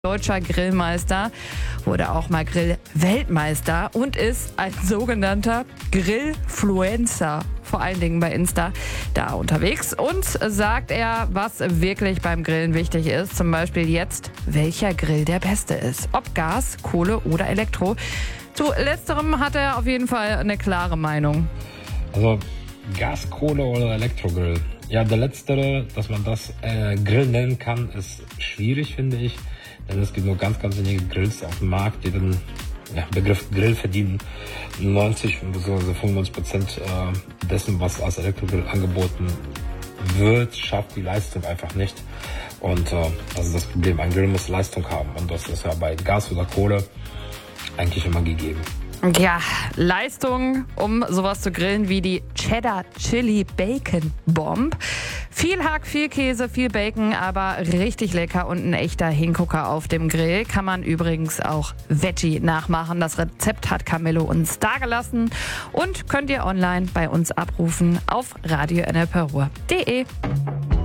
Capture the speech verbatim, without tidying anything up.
Deutscher Grillmeister, wurde auch mal Grill-Weltmeister und ist ein sogenannter Grillfluencer, vor allen Dingen bei Insta, da unterwegs. Und sagt er, was wirklich beim Grillen wichtig ist, zum Beispiel jetzt, welcher Grill der beste ist. Ob Gas, Kohle oder Elektro. Zu letzterem hat er auf jeden Fall eine klare Meinung. Also Gas, Kohle oder Elektrogrill. Ja, der letztere, dass man das äh, Grill nennen kann, ist schwierig, finde ich. Denn es gibt nur ganz, ganz wenige Grills auf dem Markt, die den ja, Begriff Grill verdienen. neunzig bzw. fünfundneunzig Prozent äh, dessen, was als Elektrogrill angeboten wird, schafft die Leistung einfach nicht. Und äh, das ist das Problem. Ein Grill muss Leistung haben. Und das ist ja bei Gas oder Kohle eigentlich immer gegeben. Ja, Leistung, um sowas zu grillen wie die Cheddar Chili Bacon Bomb. Viel Hack, viel Käse, viel Bacon, aber richtig lecker und ein echter Hingucker auf dem Grill. Kann man übrigens auch Veggie nachmachen. Das Rezept hat Camillo uns dagelassen und könnt ihr online bei uns abrufen auf radio n l p ruhr punkt d e.